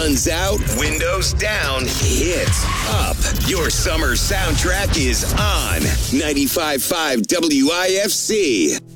Guns out, windows down, hits up. Your summer soundtrack is on 95.5 WIFC.